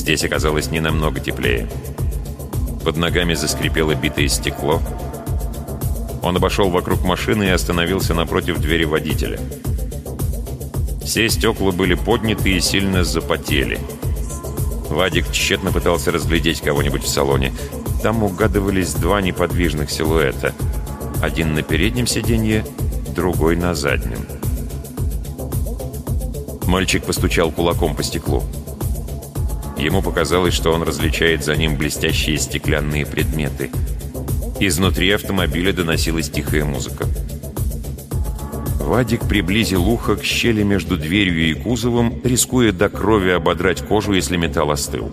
Здесь оказалось не намного теплее. Под ногами заскрипело битое стекло. Он обошел вокруг машины и остановился напротив двери водителя. Все стекла были подняты и сильно запотели. Вадик тщетно пытался разглядеть кого-нибудь в салоне. Там угадывались два неподвижных силуэта. Один на переднем сиденье, другой на заднем. Мальчик постучал кулаком по стеклу. Ему показалось, что он различает за ним блестящие стеклянные предметы. Изнутри автомобиля доносилась тихая музыка. Вадик приблизил ухо к щели между дверью и кузовом, рискуя до крови ободрать кожу, если металл остыл.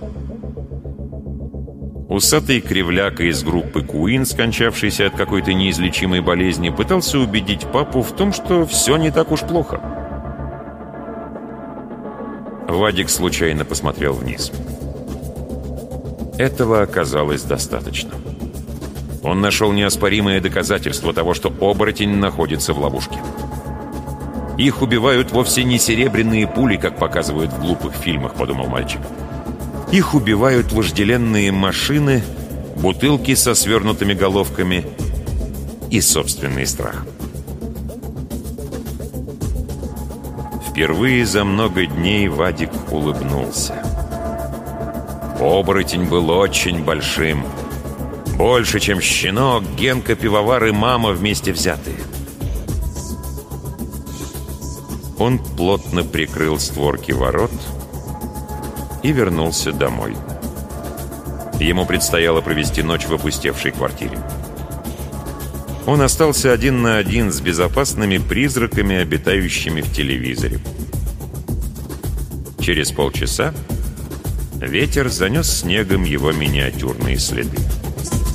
Усатый кривляка из группы Queen, скончавшийся от какой-то неизлечимой болезни, пытался убедить папу в том, что все не так уж плохо. Вадик случайно посмотрел вниз. Этого оказалось достаточно. Он нашел неоспоримое доказательство того, что оборотень находится в ловушке. «Их убивают вовсе не серебряные пули, как показывают в глупых фильмах», — подумал мальчик. «Их убивают вожделенные машины, бутылки со свернутыми головками и собственный страх». Впервые за много дней Вадик улыбнулся. Оборотень был очень большим. Больше, чем щенок, Генка, пивовар и мама вместе взятые. Он плотно прикрыл створки ворот и вернулся домой. Ему предстояло провести ночь в опустевшей квартире. Он остался один на один с безопасными призраками, обитающими в телевизоре. Через полчаса ветер занес снегом его миниатюрные следы.